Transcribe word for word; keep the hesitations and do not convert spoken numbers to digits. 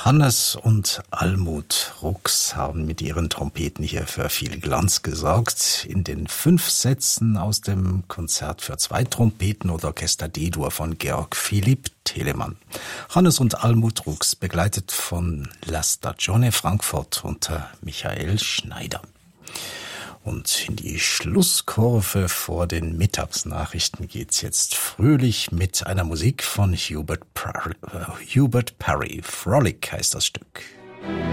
Hannes und Almut Rux haben mit ihren Trompeten hier für viel Glanz gesorgt. In den fünf Sätzen aus dem Konzert für zwei Trompeten und Orchester D-Dur von Georg Philipp Telemann. Hannes und Almut Rux, begleitet von La Stagione Frankfurt unter Michael Schneider. Und in die Schlusskurve vor den Mittagsnachrichten geht's jetzt fröhlich mit einer Musik von Hubert Parry. Hubert Parry. Frolic heißt das Stück.